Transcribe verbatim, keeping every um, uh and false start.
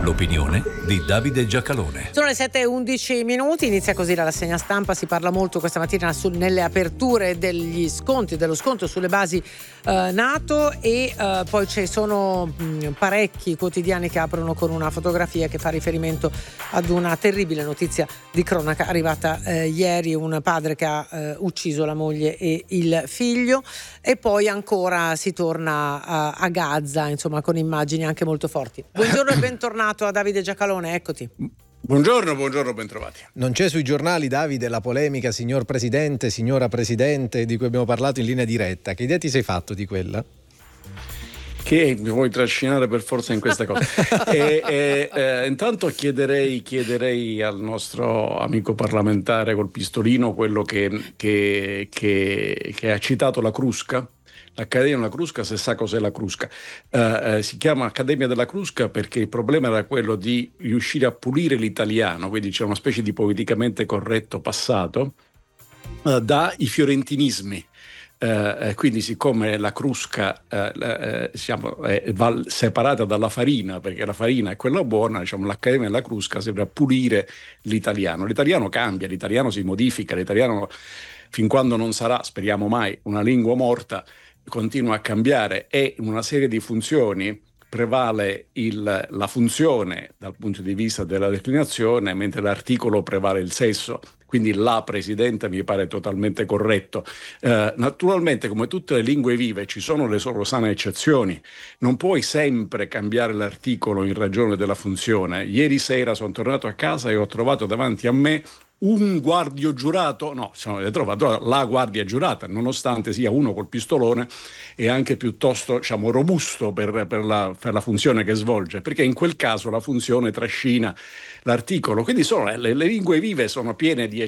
L'opinione di Davide Giacalone. Sono le sette e undici minuti, inizia così la rassegna stampa. Si parla molto questa mattina su, nelle aperture degli sconti, dello sconto sulle basi eh, NATO e eh, poi ci sono mh, parecchi quotidiani che aprono con una fotografia che fa riferimento ad una terribile notizia di cronaca arrivata eh, ieri, un padre che ha eh, ucciso la moglie e il figlio, e poi ancora si torna a, a Gaza, insomma, con immagini anche molto forti. Buongiorno e bentornato a Davide Giacalone, eccoti. Buongiorno, buongiorno, bentrovati. Non c'è sui giornali, Davide, la polemica signor Presidente, signora Presidente, di cui abbiamo parlato in linea diretta. Che idea ti sei fatto di quella? Che mi vuoi trascinare per forza in questa cosa? e, e, eh, intanto chiederei, chiederei al nostro amico parlamentare col pistolino, quello che, che, che, che ha citato la Crusca. L'Accademia della Crusca, se sa cos'è la Crusca. Uh, uh, si chiama Accademia della Crusca perché il problema era quello di riuscire a pulire l'italiano, quindi c'è una specie di politicamente corretto passato uh, dai fiorentinismi. Uh, quindi siccome la Crusca uh, uh, diciamo, eh, va separata dalla farina, perché la farina è quella buona, diciamo, l'Accademia della Crusca serve a pulire l'italiano. L'italiano cambia, l'italiano si modifica, l'italiano fin quando non sarà, speriamo mai, una lingua morta, continua a cambiare e in una serie di funzioni prevale il, la funzione dal punto di vista della declinazione, mentre l'articolo prevale il sesso. Quindi la Presidente mi pare totalmente corretto. Eh, naturalmente, come tutte le lingue vive, ci sono le solo sane eccezioni. Non puoi sempre cambiare l'articolo in ragione della funzione. Ieri sera sono tornato a casa e ho trovato davanti a me un guardio giurato, no, sono trovato la guardia giurata, nonostante sia uno col pistolone e anche piuttosto, diciamo, robusto per, per, la, per la funzione che svolge, perché in quel caso la funzione trascina l'articolo. Quindi sono, le, le lingue vive sono piene di